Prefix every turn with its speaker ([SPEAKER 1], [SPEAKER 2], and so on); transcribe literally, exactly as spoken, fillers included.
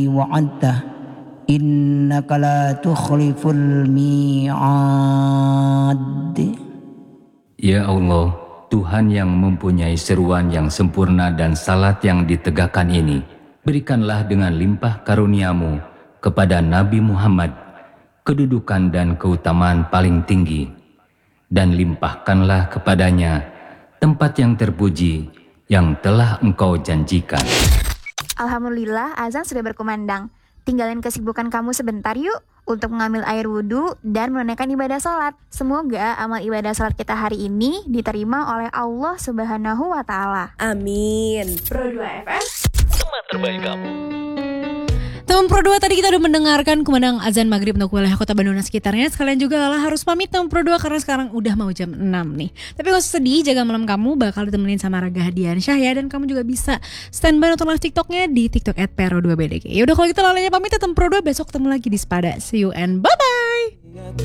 [SPEAKER 1] wa'adta innaka la tukhliful mi'ad.
[SPEAKER 2] Ya Allah, Tuhan yang mempunyai seruan yang sempurna dan salat yang ditegakkan ini, berikanlah dengan limpah karuniamu kepada Nabi Muhammad kedudukan dan keutamaan paling tinggi, dan limpahkanlah kepadanya tempat yang terpuji yang telah Engkau janjikan.
[SPEAKER 3] Alhamdulillah, azan sudah berkumandang. Tinggalin kesibukan kamu sebentar yuk untuk mengambil air wudhu dan menunaikan ibadah sholat. Semoga amal ibadah sholat kita hari ini diterima oleh Allah Subhanahu wa Ta'ala.
[SPEAKER 4] Amin.
[SPEAKER 5] Pro dua F M,
[SPEAKER 6] teman terbaik kamu.
[SPEAKER 7] Teman Pro dua, tadi kita udah mendengarkan kumandang azan maghrib untuk wilayah kota Bandung dan sekitarnya. Sekalian juga Lala harus pamit teman Pro dua karena sekarang udah mau jam enam nih. Tapi gak usah sedih, jaga malam kamu bakal ditemenin sama Raga Hadiansyah ya. Dan kamu juga bisa standby nonton live TikToknya di TikTok at Pro dua B D G. Yaudah kalau gitu Lalanya pamit ya teman Pro dua, besok ketemu lagi di Sepada. See you and bye-bye.